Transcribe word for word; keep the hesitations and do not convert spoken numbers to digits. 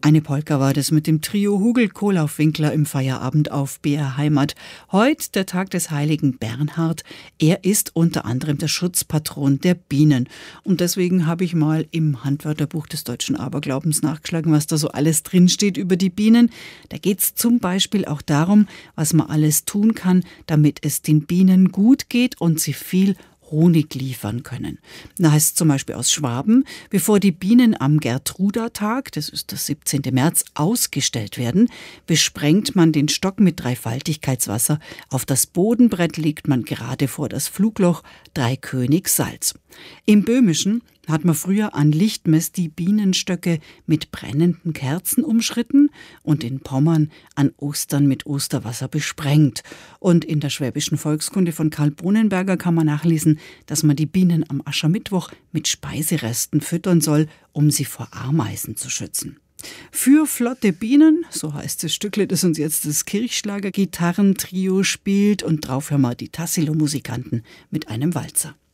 Eine Polka war das mit dem Trio Hugel-Kolauf-Winkler im Feierabend auf B R Heimat. Heute der Tag des heiligen Bernhard. Er ist unter anderem der Schutzpatron der Bienen. Und deswegen habe ich mal im Handwörterbuch des deutschen Aberglaubens nachgeschlagen, was da so alles drinsteht über die Bienen. Da geht es zum Beispiel auch darum, was man alles tun kann, damit es den Bienen gut geht und sie viel Honig liefern können. Da heißt es zum Beispiel aus Schwaben, bevor die Bienen am Gertruda-Tag, das ist der siebzehnte März, ausgestellt werden, besprengt man den Stock mit Dreifaltigkeitswasser. Auf das Bodenbrett legt man gerade vor das Flugloch drei König Salz. Im Böhmischen hat man früher an Lichtmess die Bienenstöcke mit brennenden Kerzen umschritten und in Pommern an Ostern mit Osterwasser besprengt. Und in der schwäbischen Volkskunde von Karl Bonenberger kann man nachlesen, dass man die Bienen am Aschermittwoch mit Speiseresten füttern soll, um sie vor Ameisen zu schützen. Für flotte Bienen, so heißt das Stückle, das uns jetzt das Kirchschlager-Gitarrentrio spielt, und drauf hören wir die Tassilo-Musikanten mit einem Walzer.